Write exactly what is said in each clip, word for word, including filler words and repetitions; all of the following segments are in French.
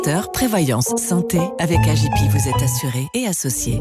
Prévoyance santé, avec A J P, vous êtes assuré et associé.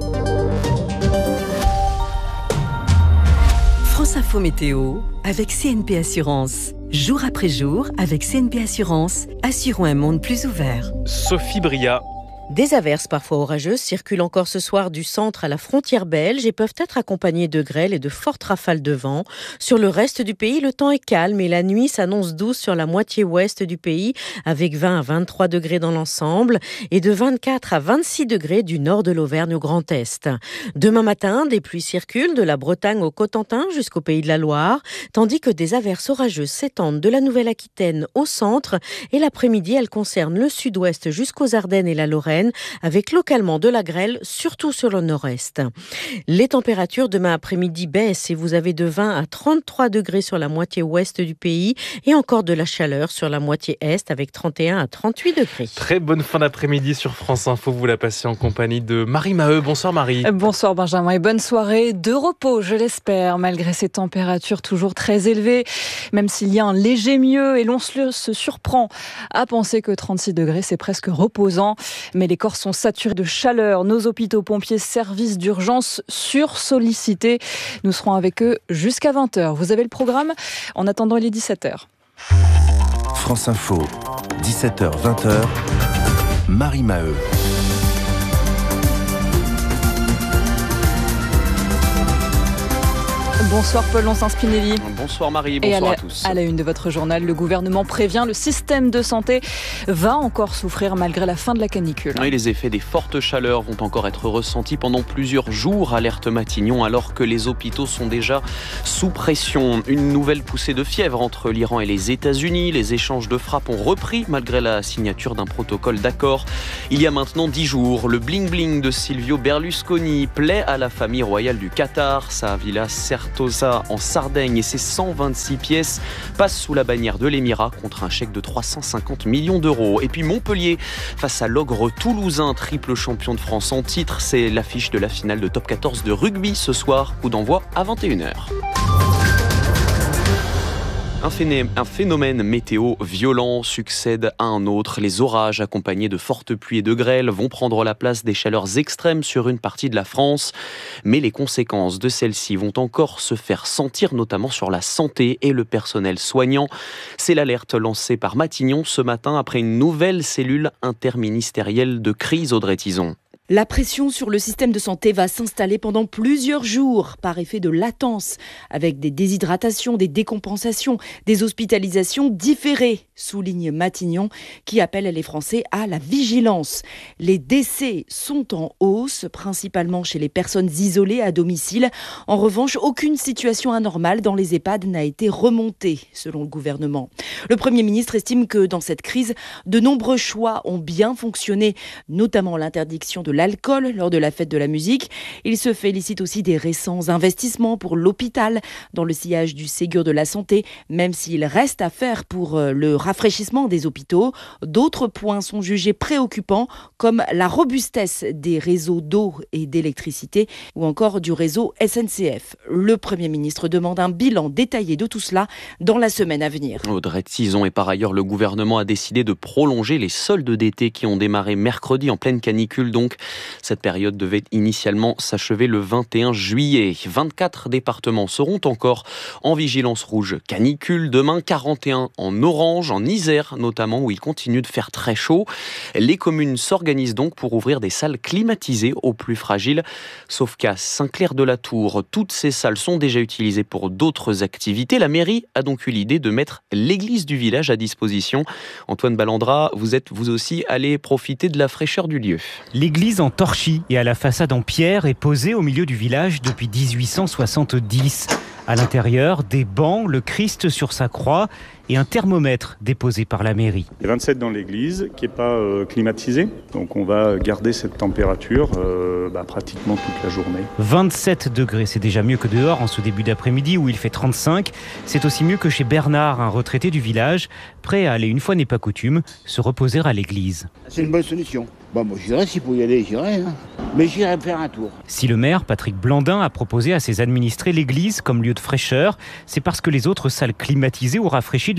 France Info Météo, avec C N P Assurance. Jour après jour, avec C N P Assurance, assurons un monde plus ouvert. Sophie Bria. Des averses parfois orageuses circulent encore ce soir du centre à la frontière belge et peuvent être accompagnées de grêle et de fortes rafales de vent. Sur le reste du pays, le temps est calme et la nuit s'annonce douce sur la moitié ouest du pays, avec vingt à vingt-trois degrés dans l'ensemble et de vingt-quatre à vingt-six degrés du nord de l'Auvergne au Grand Est. Demain matin, des pluies circulent de la Bretagne au Cotentin jusqu'au Pays de la Loire, tandis que des averses orageuses s'étendent de la Nouvelle-Aquitaine au centre et l'après-midi, elles concernent le sud-ouest jusqu'aux Ardennes et la Lorraine, avec localement de la grêle, surtout sur le nord-est. Les températures demain après-midi baissent et vous avez de vingt à trente-trois degrés sur la moitié ouest du pays et encore de la chaleur sur la moitié est avec trente et un à trente-huit degrés. Très bonne fin d'après-midi sur France Info. Vous la passez en compagnie de Marie Maheu. Bonsoir Marie. Bonsoir Benjamin et bonne soirée de repos, je l'espère, malgré ces températures toujours très élevées. Même s'il y a un léger mieux et l'on se surprend à penser que trente-six degrés, c'est presque reposant. Mais les corps sont saturés de chaleur. Nos hôpitaux, pompiers, services d'urgence sursollicités. Nous serons avec eux jusqu'à vingt heures. Vous avez le programme. En attendant, il est dix-sept heures. France Info, dix-sept heures vingt, Marie Maheu. Bonsoir Paul Lonsin-Spinelli. Bonsoir Marie, bonsoir et à, la, à tous. À la une de votre journal, le gouvernement prévient, le système de santé va encore souffrir malgré la fin de la canicule. Oui, les effets des fortes chaleurs vont encore être ressentis pendant plusieurs jours, alerte Matignon, alors que les hôpitaux sont déjà sous pression. Une nouvelle poussée de fièvre entre l'Iran et les États-Unis. Les échanges de frappes ont repris malgré la signature d'un protocole d'accord. Il y a maintenant dix jours, le bling-bling de Silvio Berlusconi plaît à la famille royale du Qatar. Sa villa Certosa en Sardaigne et ses cent vingt-six pièces passent sous la bannière de l'Émirat contre un chèque de trois cent cinquante millions d'euros. Et puis Montpellier face à l'ogre toulousain, triple champion de France en titre. C'est l'affiche de la finale de top quatorze de rugby ce soir, coup d'envoi à vingt et une heures. Un phénomène météo violent succède à un autre. Les orages accompagnés de fortes pluies et de grêle vont prendre la place des chaleurs extrêmes sur une partie de la France. Mais les conséquences de celles-ci vont encore se faire sentir, notamment sur la santé et le personnel soignant. C'est l'alerte lancée par Matignon ce matin après une nouvelle cellule interministérielle de crise, Audrey Tison. La pression sur le système de santé va s'installer pendant plusieurs jours par effet de latence, avec des déshydratations, des décompensations, des hospitalisations différées, souligne Matignon, qui appelle les Français à la vigilance. Les décès sont en hausse, principalement chez les personnes isolées à domicile. En revanche, aucune situation anormale dans les EHPAD n'a été remontée, selon le gouvernement. Le Premier ministre estime que dans cette crise, de nombreux choix ont bien fonctionné, notamment l'interdiction de l'alcool lors de la fête de la musique. Il se félicite aussi des récents investissements pour l'hôpital dans le sillage du Ségur de la santé, même s'il reste à faire pour le rafraîchissement des hôpitaux. D'autres points sont jugés préoccupants, comme la robustesse des réseaux d'eau et d'électricité ou encore du réseau S N C F. Le Premier ministre demande un bilan détaillé de tout cela dans la semaine à venir. Audrey Tison, et par ailleurs, le gouvernement a décidé de prolonger les soldes d'été qui ont démarré mercredi en pleine canicule donc. Cette période devait initialement s'achever le vingt et un juillet. vingt-quatre départements seront encore en vigilance rouge canicule. Demain, quarante et un en orange, en Isère notamment, où il continue de faire très chaud. Les communes s'organisent donc pour ouvrir des salles climatisées aux plus fragiles. Sauf qu'à Saint-Clair-de-la-Tour, toutes ces salles sont déjà utilisées pour d'autres activités. La mairie a donc eu l'idée de mettre l'église du village à disposition. Antoine Ballandra, vous êtes vous aussi allé profiter de la fraîcheur du lieu. L'église en torchis et à la façade en pierre est posée au milieu du village depuis dix-huit cent soixante-dix. À l'intérieur, des bancs, le Christ sur sa croix et un thermomètre déposé par la mairie. Il y a vingt-sept dans l'église qui n'est pas euh, climatisée, donc on va garder cette température euh, bah, pratiquement toute la journée. vingt-sept degrés, c'est déjà mieux que dehors en ce début d'après-midi où il fait trente-cinq. C'est aussi mieux que chez Bernard, un retraité du village, prêt à aller, une fois n'est pas coutume, se reposer à l'église. C'est une bonne solution. Bon, moi j'irai, s'il faut y aller, j'irai. Hein. Mais j'irai me faire un tour. Si le maire, Patrick Blandin, a proposé à ses administrés l'église comme lieu de fraîcheur, c'est parce que les autres salles climatisées ou rafraîchies de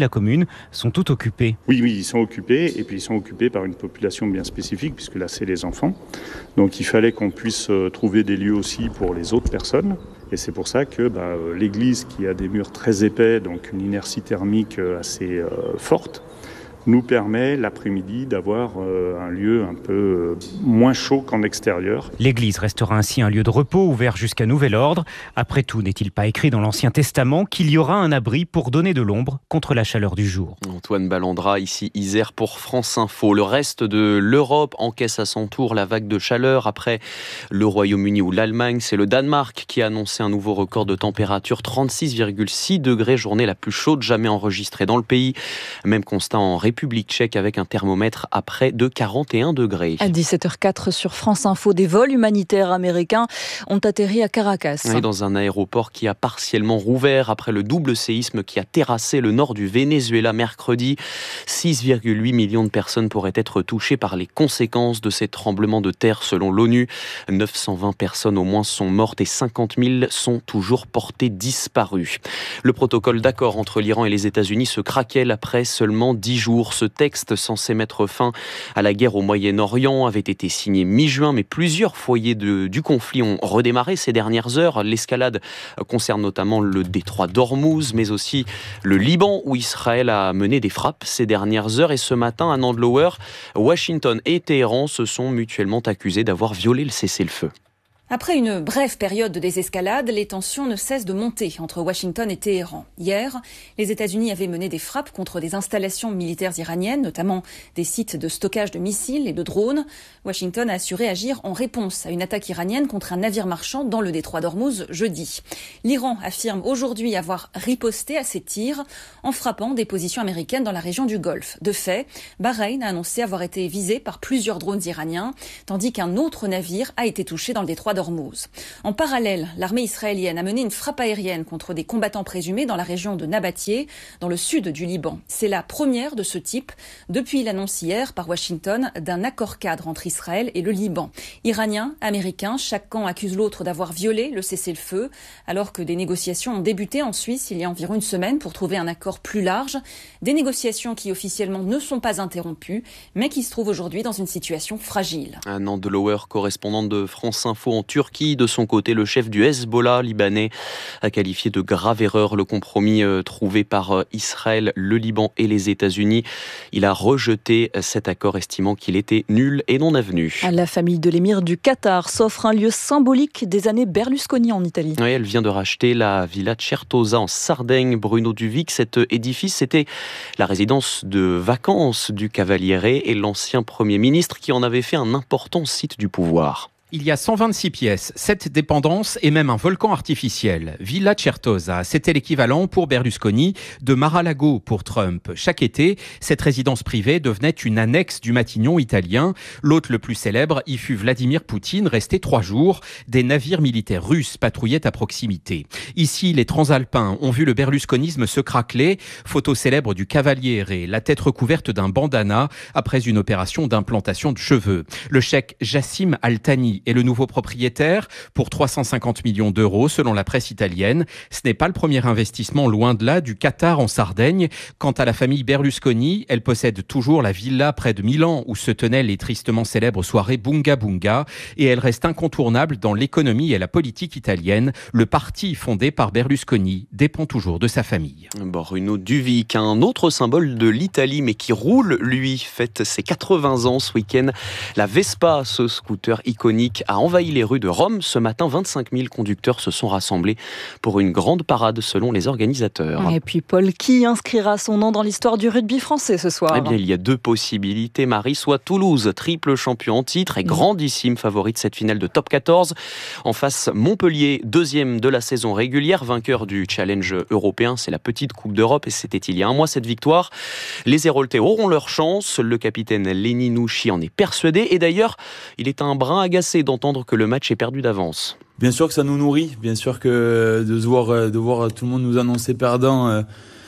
de la commune sont toutes occupées. Oui, oui, ils sont occupés et puis ils sont occupés par une population bien spécifique puisque là c'est les enfants. Donc il fallait qu'on puisse trouver des lieux aussi pour les autres personnes. Et c'est pour ça que bah, l'église qui a des murs très épais, donc une inertie thermique assez euh, forte, nous permet l'après-midi d'avoir euh, un lieu un peu euh, moins chaud qu'en extérieur. L'église restera ainsi un lieu de repos ouvert jusqu'à nouvel ordre. Après tout, n'est-il pas écrit dans l'Ancien Testament qu'il y aura un abri pour donner de l'ombre contre la chaleur du jour? Antoine Ballandra, ici Isère pour France Info. Le reste de l'Europe encaisse à son tour la vague de chaleur. Après le Royaume-Uni ou l'Allemagne, c'est le Danemark qui a annoncé un nouveau record de température, trente-six virgule six degrés, journée la plus chaude jamais enregistrée dans le pays. Même constat en République tchèque avec un thermomètre à près de quarante et un degrés. À dix-sept heures quatre sur France Info, des vols humanitaires américains ont atterri à Caracas. Et dans un aéroport qui a partiellement rouvert après le double séisme qui a terrassé le nord du Venezuela mercredi. six virgule huit millions de personnes pourraient être touchées par les conséquences de ces tremblements de terre selon l'ONU. neuf cent vingt personnes au moins sont mortes et cinquante mille sont toujours portées disparues. Le protocole d'accord entre l'Iran et les États-Unis se craquelle après seulement dix jours. Ce texte censé mettre fin à la guerre au Moyen-Orient avait été signé mi-juin, mais plusieurs foyers de, du conflit ont redémarré ces dernières heures. L'escalade concerne notamment le détroit d'Ormuz, mais aussi le Liban, où Israël a mené des frappes ces dernières heures. Et ce matin, à Nandlower, Washington et Téhéran se sont mutuellement accusés d'avoir violé le cessez-le-feu. Après une brève période de désescalade, les tensions ne cessent de monter entre Washington et Téhéran. Hier, les États-Unis avaient mené des frappes contre des installations militaires iraniennes, notamment des sites de stockage de missiles et de drones. Washington a assuré agir en réponse à une attaque iranienne contre un navire marchand dans le détroit d'Ormuz jeudi. L'Iran affirme aujourd'hui avoir riposté à ces tirs en frappant des positions américaines dans la région du Golfe. De fait, Bahreïn a annoncé avoir été visé par plusieurs drones iraniens, tandis qu'un autre navire a été touché dans le détroit d'Ormuz. En parallèle, l'armée israélienne a mené une frappe aérienne contre des combattants présumés dans la région de Nabatieh, dans le sud du Liban. C'est la première de ce type depuis l'annonce hier par Washington d'un accord-cadre entre Israël et le Liban. Iraniens, Américains, chaque camp accuse l'autre d'avoir violé le cessez-le-feu, alors que des négociations ont débuté en Suisse il y a environ une semaine pour trouver un accord plus large. Des négociations qui officiellement ne sont pas interrompues, mais qui se trouvent aujourd'hui dans une situation fragile. Un Nandlower, correspondante de France Info en Turquie. De son côté, le chef du Hezbollah libanais a qualifié de grave erreur le compromis euh, trouvé par euh, Israël, le Liban et les États-Unis. Il a rejeté cet accord, estimant qu'il était nul et non avenu. La famille de l'émir du Qatar s'offre un lieu symbolique des années Berlusconi en Italie. Oui, elle vient de racheter la Villa Certosa en Sardaigne. Bruno Duvic, cet édifice, c'était la résidence de vacances du Cavaliere et l'ancien Premier ministre qui en avait fait un important site du pouvoir. Il y a cent vingt-six pièces, sept dépendances et même un volcan artificiel. Villa Certosa, c'était l'équivalent pour Berlusconi de Mar-a-Lago pour Trump. Chaque été, cette résidence privée devenait une annexe du Matignon italien. L'hôte le plus célèbre y fut Vladimir Poutine, resté trois jours. Des navires militaires russes patrouillaient à proximité. Ici, les transalpins ont vu le berlusconisme se craqueler. Photo célèbre du Cavaliere, la tête recouverte d'un bandana après une opération d'implantation de cheveux. Le cheikh Jassim Al-Thani est le nouveau propriétaire pour trois cent cinquante millions d'euros selon la presse italienne. Ce n'est pas le premier investissement, loin de là, du Qatar en Sardaigne. Quant à la famille Berlusconi, elle possède toujours la villa près de Milan où se tenaient les tristement célèbres soirées Bunga Bunga et elle reste incontournable dans l'économie et la politique italienne. Le parti fondé par Berlusconi dépend toujours de sa famille. Bruno Duvic, un autre symbole de l'Italie mais qui roule, lui, fête ses quatre-vingts ans ce week-end. La Vespa, ce scooter iconique, a envahi les rues de Rome. Ce matin, vingt-cinq mille conducteurs se sont rassemblés pour une grande parade selon les organisateurs. Et puis Paul, qui inscrira son nom dans l'histoire du rugby français ce soir? Eh bien, il y a deux possibilités, Marie. Soit Toulouse, triple champion en titre et grandissime favori de cette finale de top quatorze. En face, Montpellier, deuxième de la saison régulière, vainqueur du challenge européen. C'est la petite Coupe d'Europe et c'était il y a un mois cette victoire. Les Héroltais auront leur chance. Le capitaine Lenny Nouchi en est persuadé. Et d'ailleurs, il est un brin agacé d'entendre que le match est perdu d'avance. Bien sûr que ça nous nourrit, bien sûr que de voir, de voir tout le monde nous annoncer perdant,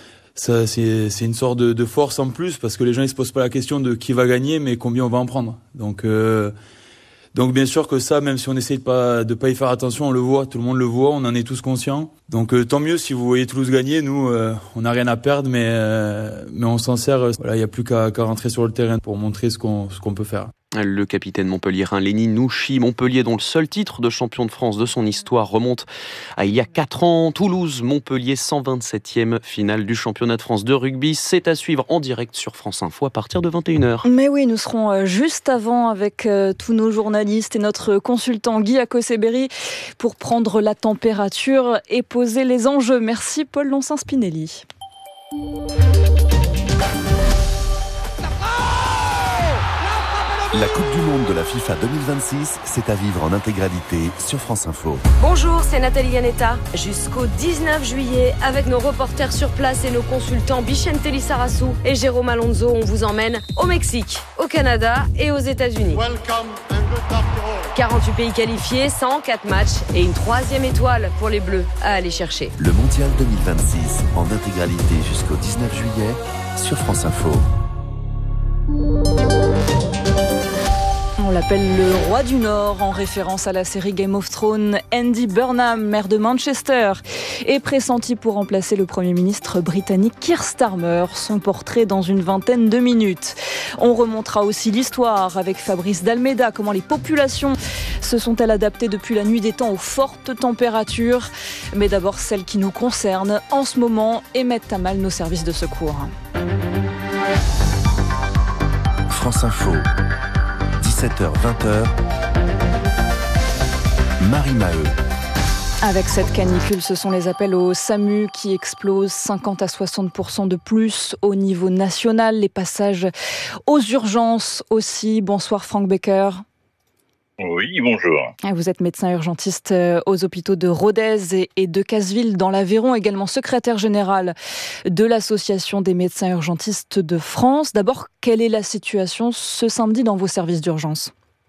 ça, c'est, c'est une sorte de, de force en plus parce que les gens ils se posent pas la question de qui va gagner mais combien on va en prendre. Donc, euh, Donc bien sûr que ça, même si on essaye de pas de pas y faire attention, on le voit, tout le monde le voit, on en est tous conscients. Donc euh, tant mieux si vous voyez Toulouse gagner. Nous, euh, on n'a rien à perdre, mais euh, mais on s'en sert. Voilà, il y a plus qu'à, qu'à rentrer sur le terrain pour montrer ce qu'on ce qu'on peut faire. Le capitaine montpelliérain Lenny Nouchi, Montpellier dont le seul titre de champion de France de son histoire remonte à il y a quatre ans. Toulouse, Montpellier, cent vingt-septième finale du championnat de France de rugby. C'est à suivre en direct sur France Info à partir de vingt et une heures. Mais oui, nous serons juste avant avec euh, tous nos journalistes et notre consultant Guy Acoseberi pour prendre la température et poser les enjeux. Merci Paul Loncin-Spinelli. La Coupe du Monde de la FIFA deux mille vingt-six, c'est à vivre en intégralité sur France Info. Bonjour, c'est Nathalie Yanetta. Jusqu'au dix-neuf juillet, avec nos reporters sur place et nos consultants Bichente Lissarassou et Jérôme Alonso, on vous emmène au Mexique, au Canada et aux États-Unis. quarante-huit pays qualifiés, cent quatre matchs et une troisième étoile pour les Bleus à aller chercher. Le Mondial deux mille vingt-six en intégralité jusqu'au dix-neuf juillet sur France Info. On l'appelle le roi du Nord en référence à la série Game of Thrones. Andy Burnham, maire de Manchester, est pressenti pour remplacer le Premier ministre britannique Keir Starmer. Son portrait dans une vingtaine de minutes. On remontera aussi l'histoire avec Fabrice Dalméda. Comment les populations se sont-elles adaptées depuis la nuit des temps aux fortes températures. Mais d'abord celles qui nous concernent en ce moment et mettent à mal nos services de secours. France Info. dix-sept heures vingt. Marie Maheu. Avec cette canicule, ce sont les appels au SAMU qui explosent, cinquante à soixante pour cent de plus au niveau national. Les passages aux urgences aussi. Bonsoir Franck Becker. Oui, bonjour. Vous êtes médecin urgentiste aux hôpitaux de Rodez et de Casseville dans l'Aveyron, également secrétaire général de l'Association des médecins urgentistes de France. D'abord, quelle est la situation ce samedi dans vos services d'urgence ?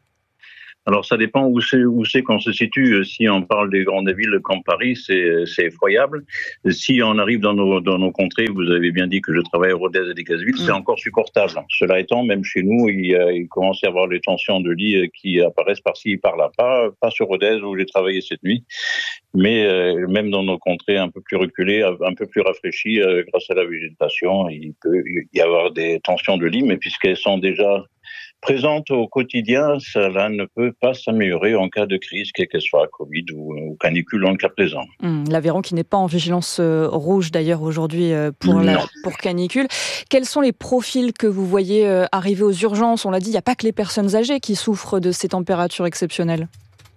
Alors ça dépend où c'est où c'est qu'on se situe. Si on parle des grandes villes comme Paris, c'est c'est effroyable. Si on arrive dans nos dans nos contrées, vous avez bien dit que je travaille à Rodez et des Casseville, mmh. c'est encore supportable. Cela étant, même chez nous, il, il commence à y avoir les tensions de lit qui apparaissent par-ci et par-là. Pas pas sur Rodez où j'ai travaillé cette nuit, mais euh, même dans nos contrées un peu plus reculées, un peu plus rafraîchies euh, grâce à la végétation, il peut y avoir des tensions de lit, mais puisqu'elles sont déjà présente au quotidien, cela ne peut pas s'améliorer en cas de crise, quelle qu'elle soit, Covid ou, ou canicule dans le cas présent. Mmh, L'Aveyron qui n'est pas en vigilance euh, rouge d'ailleurs aujourd'hui euh, pour, la, pour canicule. Quels sont les profils que vous voyez euh, arriver aux urgences ? On l'a dit, il n'y a pas que les personnes âgées qui souffrent de ces températures exceptionnelles.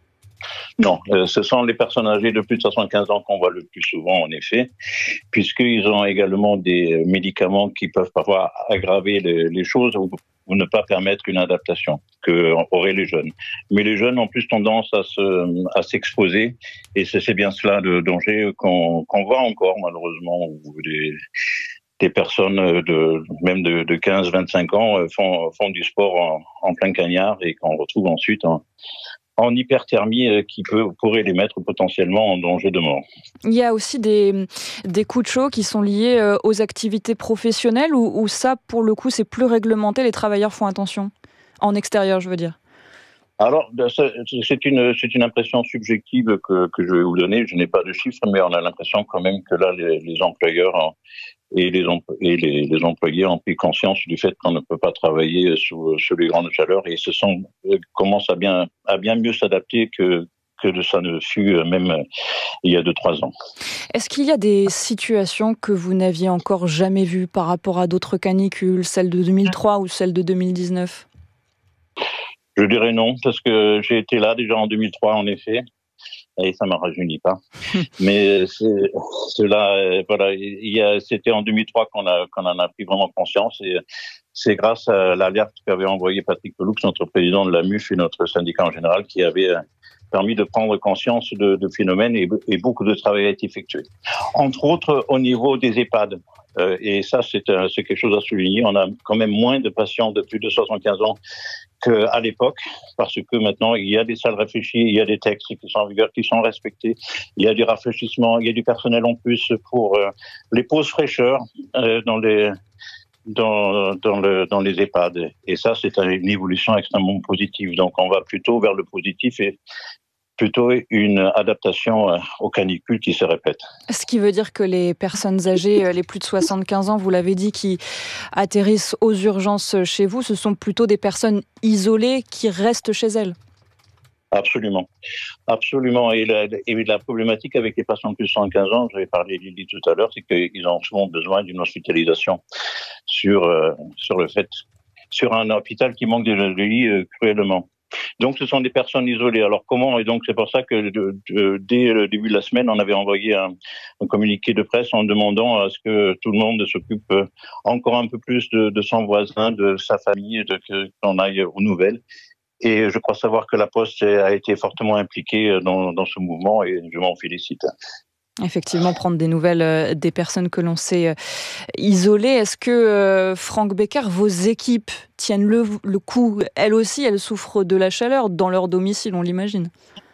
Non, euh, ce sont les personnes âgées de plus de soixante-quinze ans qu'on voit le plus souvent, en effet, puisqu'ils ont également des médicaments qui peuvent parfois aggraver les, les choses ou, ou ne pas permettre une adaptation qu'auraient les jeunes. Mais les jeunes ont plus tendance à se, à s'exposer, et c'est, c'est bien cela le danger qu'on, qu'on voit encore, malheureusement, où des, des personnes de, même de, de quinze à vingt-cinq ans font, font du sport en, en plein cagnard et qu'on retrouve ensuite en en hyperthermie qui peut, pourrait les mettre potentiellement en danger de mort. Il y a aussi des, des coups de chaud qui sont liés aux activités professionnelles ou, ou ça, pour le coup, c'est plus réglementé, les travailleurs font attention ? En extérieur, je veux dire. Alors, c'est une, c'est une impression subjective que, que je vais vous donner. Je n'ai pas de chiffres, mais on a l'impression quand même que là, les, les employeurs et, les, et les, les employés ont pris conscience du fait qu'on ne peut pas travailler sous, sous les grandes chaleurs et se sont, commencent à bien, à bien mieux s'adapter que, que de ça ne fut même il y a deux, trois ans. Est-ce qu'il y a des situations que vous n'aviez encore jamais vues par rapport à d'autres canicules, celle de deux mille trois ou celle de deux mille dix-neuf ? Je dirais non, parce que j'ai été là déjà en deux mille trois, en effet, et ça ne m'a rajeuni pas. Mais c'est, cela, voilà, il y a, c'était en deux mille trois qu'on, a, qu'on en a pris vraiment conscience, et c'est grâce à l'alerte qu'avait envoyé Patrick Peloux, notre président de la M U F et notre syndicat en général, qui avait permis de prendre conscience de, de phénomènes et, et beaucoup de travail a été effectué. Entre autres, au niveau des EHPAD. Euh, et ça, c'est, euh, c'est quelque chose à souligner. On a quand même moins de patients de plus de soixante-quinze ans qu'à l'époque, parce que maintenant, il y a des salles réfléchies, il y a des textes qui sont en vigueur, qui sont respectés, il y a du rafraîchissement, il y a du personnel en plus pour euh, les pauses fraîcheurs euh, dans les dans, dans, le, dans les EHPAD. Et ça, c'est une évolution extrêmement positive. Donc, on va plutôt vers le positif et plutôt une adaptation aux canicules qui se répètent. Ce qui veut dire que les personnes âgées, les plus de soixante-quinze ans, vous l'avez dit, qui atterrissent aux urgences chez vous, ce sont plutôt des personnes isolées qui restent chez elles. Absolument. Absolument. Et la, et la problématique avec les patients de plus de soixante-quinze ans, j'avais parlé Lily tout à l'heure, c'est qu'ils ont souvent besoin d'une hospitalisation sur, euh, sur le fait, sur un hôpital qui manque de lits euh, cruellement. Donc, ce sont des personnes isolées. Alors, comment? Et donc, c'est pour ça que de, de, dès le début de la semaine, on avait envoyé un, un communiqué de presse en demandant à ce que tout le monde s'occupe encore un peu plus de, de son voisin, de sa famille, de que, qu'on aille aux nouvelles. Et je crois savoir que la Poste a été fortement impliquée dans, dans ce mouvement et je m'en félicite. Effectivement, prendre des nouvelles euh, des personnes que l'on sait euh, isolées. Est-ce que, euh, Franck Becker, vos équipes tiennent le, le coup? Elles aussi, elles souffrent de la chaleur dans leur domicile, on l'imagine.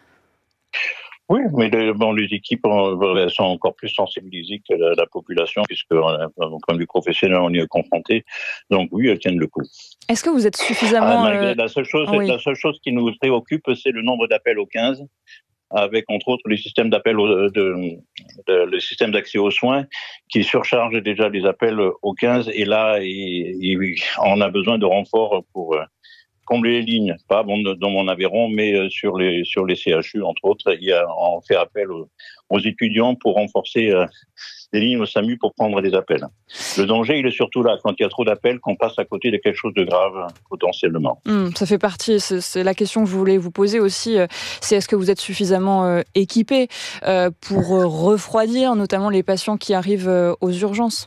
Oui, mais les, bon, les équipes elles sont encore plus sensibilisées que la, la population, puisque comme du professionnel, on y est confronté. Donc oui, elles tiennent le coup. Est-ce que vous êtes suffisamment... Ah, malgré, euh... la, seule chose, oui. la seule chose qui nous préoccupe, c'est le nombre d'appels au quinze, avec entre autres le système d'appel au, de, de, le système d'accès aux soins qui surcharge déjà les appels au quinze. Et là, il, il, on a besoin de renforts pour... combler les lignes, pas bon, dans mon Aveyron, mais sur les sur les C H U entre autres, il y a, on fait appel aux, aux étudiants pour renforcer euh, les lignes au SAMU pour prendre des appels. Le danger, il est surtout là, quand il y a trop d'appels, qu'on passe à côté de quelque chose de grave potentiellement. Mmh, ça fait partie, c'est, c'est la question que je voulais vous poser aussi, c'est est-ce que vous êtes suffisamment euh, équipé euh, pour euh, refroidir notamment les patients qui arrivent euh, aux urgences?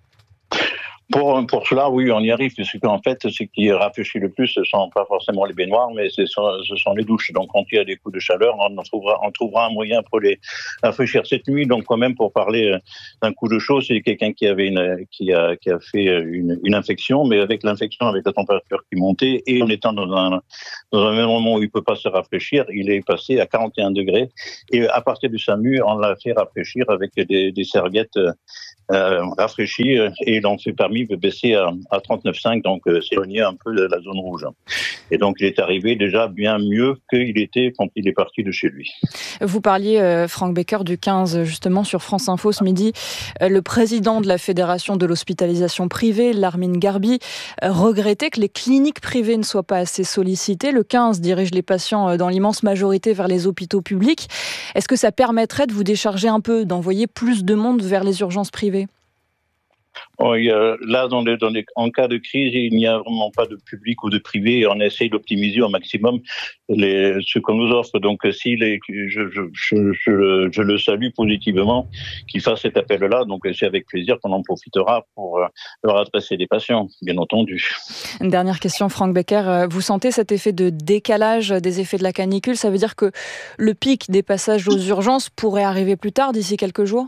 Pour, pour cela, oui, on y arrive, puisque en fait, ce qui rafraîchit le plus, ce sont pas forcément les baignoires, mais ce sont, ce sont les douches. Donc, quand il y a des coups de chaleur, on trouvera, on trouvera un moyen pour les rafraîchir cette nuit. Donc, quand même, pour parler d'un coup de chaud, c'est quelqu'un qui avait une, qui a, qui a fait une, une infection, mais avec l'infection, avec la température qui montait, et en étant dans un, dans un même moment où il peut pas se rafraîchir, il est passé à quarante et un degrés. Et à partir du SAMU, on l'a fait rafraîchir avec des, des serviettes euh, rafraîchies, et il en fait permis de baisser à, à trente-neuf virgule cinq, donc euh, s'éloigner un peu de la zone rouge. Et donc il est arrivé déjà bien mieux qu'il était quand il est parti de chez lui. Vous parliez, euh, Franck Becker, du quinze, justement, sur France Info ce midi. Euh, le président de la Fédération de l'hospitalisation privée, Larmine Garbi, euh, regrettait que les cliniques privées ne soient pas assez sollicitées. Le quinze dirige les patients euh, dans l'immense majorité vers les hôpitaux publics. Est-ce que ça permettrait de vous décharger un peu, d'envoyer plus de monde vers les urgences privées ? Oh, il y a, là, dans les, dans les, en cas de crise, il n'y a vraiment pas de public ou de privé et on essaye d'optimiser au maximum les, ce qu'on nous offre. Donc, si les, je, je, je, je, je le salue positivement qu'il fasse cet appel-là. Donc, c'est avec plaisir qu'on en profitera pour leur adresser des patients, bien entendu. Une dernière question, Franck Becker. Vous sentez cet effet de décalage des effets de la canicule? Ça veut dire que le pic des passages aux urgences pourrait arriver plus tard, d'ici quelques jours?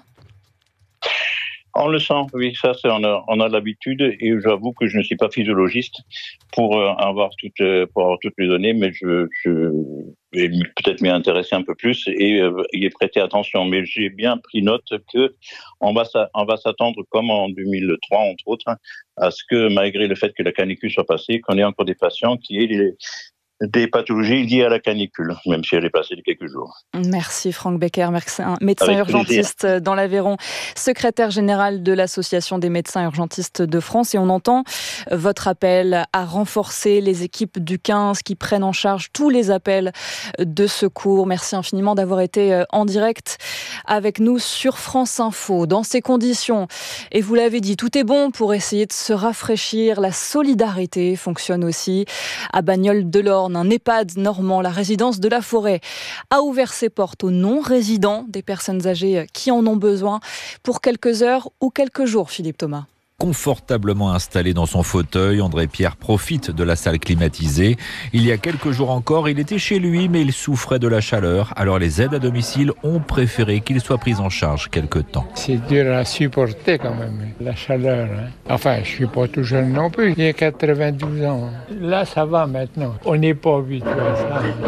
On le sent, oui, ça, c'est, on a, on a l'habitude et j'avoue que je ne suis pas physiologiste pour euh, avoir toutes, euh, pour avoir toutes les données, mais je, je vais peut-être m'y intéresser un peu plus et euh, y prêter attention. Mais j'ai bien pris note que on va, on va s'attendre, comme en deux mille trois, entre autres, à ce que, malgré le fait que la canicule soit passée, qu'on ait encore des patients qui aient les, des pathologies liées à la canicule, même si elle est passée de quelques jours. Merci Franck Becker, médecin, médecin urgentiste dans l'Aveyron, secrétaire général de l'Association des médecins urgentistes de France. Et on entend votre appel à renforcer les équipes du quinze qui prennent en charge tous les appels de secours. Merci infiniment d'avoir été en direct avec nous sur France Info. Dans ces conditions, et vous l'avez dit, tout est bon pour essayer de se rafraîchir. La solidarité fonctionne aussi. À Bagnoles-de-l'Orne, un EHPAD normand, la résidence de la Forêt, a ouvert ses portes aux non-résidents, des personnes âgées qui en ont besoin, pour quelques heures ou quelques jours, Philippe Thomas. Confortablement installé dans son fauteuil, André Pierre profite de la salle climatisée. Il y a quelques jours encore, il était chez lui, mais il souffrait de la chaleur. Alors les aides à domicile ont préféré qu'il soit pris en charge quelque temps. C'est dur à supporter quand même, la chaleur. Hein. Enfin, je suis pas tout jeune non plus, j'ai quatre-vingt-douze ans. Là, ça va maintenant. On n'est pas habitué à ça.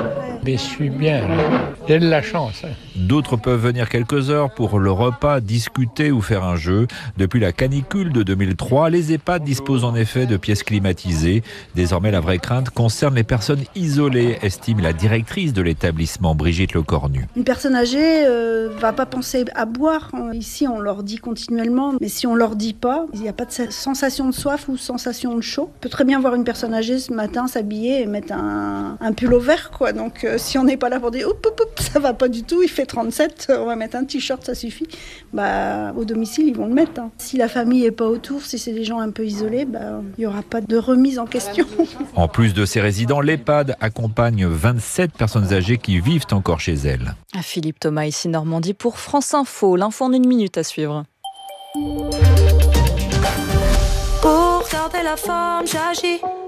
Je suis bien, là. J'ai de la chance. Hein. D'autres peuvent venir quelques heures pour le repas, discuter ou faire un jeu. Depuis la canicule de deux mille trois, les EHPAD disposent en effet de pièces climatisées. Désormais, la vraie crainte concerne les personnes isolées, estime la directrice de l'établissement, Brigitte Lecornu. Une personne âgée euh, va pas penser à boire. Ici, on leur dit continuellement, mais si on leur dit pas, il n'y a pas de sensation de soif ou sensation de chaud. On peut très bien voir une personne âgée ce matin s'habiller et mettre un, un pull au vert, quoi. Donc, euh, si on n'est pas là pour dire oup, oup, oup, ça va pas du tout, il fait trente-sept, on va mettre un t-shirt, ça suffit. Bah, au domicile, ils vont le mettre. Hein. Si la famille est pas autour, si c'est des gens un peu isolés, bah, il n'y aura pas de remise en question. En plus de ces résidents, l'EHPAD accompagne vingt-sept personnes âgées qui vivent encore chez elles. Philippe Thomas, ici Normandie pour France Info. L'info en une minute à suivre. Pour garder la forme, j'agis.